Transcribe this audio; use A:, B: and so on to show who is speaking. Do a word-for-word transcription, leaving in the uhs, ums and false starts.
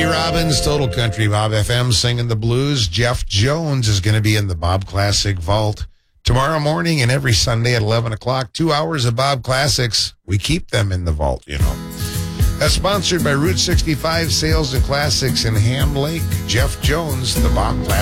A: Robbins, Total Country Bob F M, singing the blues. Jeff Jones is going to be in the Bob Classic Vault tomorrow morning and every Sunday at eleven o'clock. Two hours of Bob Classics. We keep them in the vault, you know. That's sponsored by Route sixty-five Sales and Classics in Ham Lake. Jeff Jones, the Bob Classic.